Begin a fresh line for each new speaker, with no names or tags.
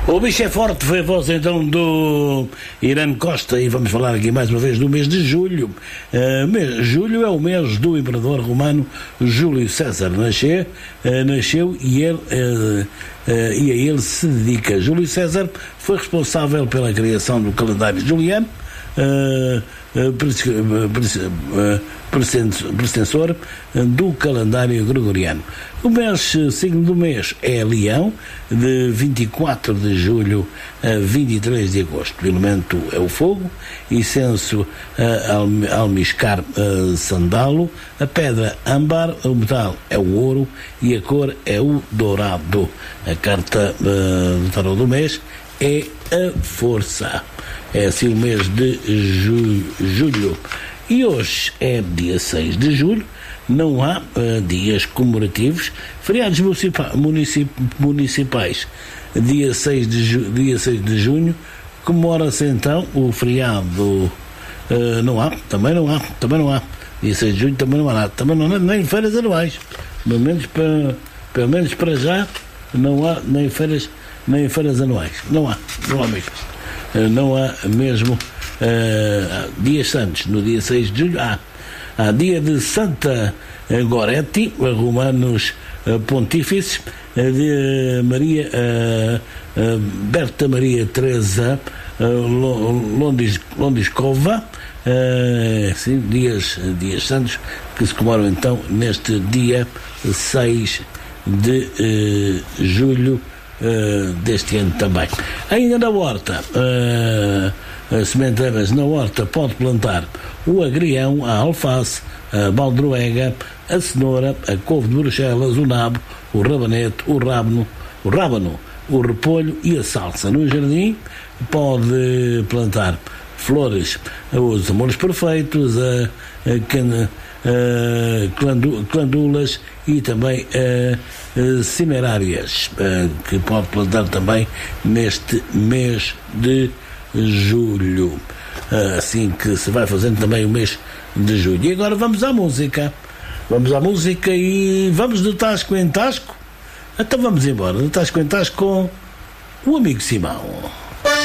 O bicho é forte, foi a voz então do Irã Costa, e vamos falar aqui mais uma vez do mês de julho. Julho é o mês do imperador romano Júlio César. Nasceu e a ele se dedica. Júlio César foi responsável pela criação do calendário juliano, predecessor do calendário gregoriano. O signo do mês é Leão, de 24 de julho a 23 de agosto. O elemento é o fogo, incenso almiscar sandalo, a pedra âmbar, o metal é o ouro e a cor é o dourado. A carta do tarot do mês é a força. É assim o mês de julho. E hoje é dia 6 de julho, não há dias comemorativos, feriados municipais. Dia 6 de junho comemora-se então o feriado. Também não há. Dia 6 de junho também não há nada. Também não há nem feiras anuais. Pelo menos para já não há nem feiras anuais. Não há mesmo. Não há mesmo dias santos. No dia 6 de julho há dia de Santa Goretti, romanos pontífices, de Maria Berta Maria Teresa Londiskova, dias santos que se comemoram então neste dia 6 de julho deste ano também. Ainda na horta, sementeiras na horta, pode plantar o agrião, a alface, a baldroega, a cenoura, a couve de Bruxelas, o nabo, o rabanete, o rábano, o repolho e a salsa. No jardim pode plantar flores, os amores perfeitos, clandulas e também cimerárias, que pode plantar também neste mês de julho. Assim que se vai fazendo também o mês de julho. E agora vamos à música. E vamos de tasco em tasco. Então vamos embora, de tasco em tasco com o amigo Simão.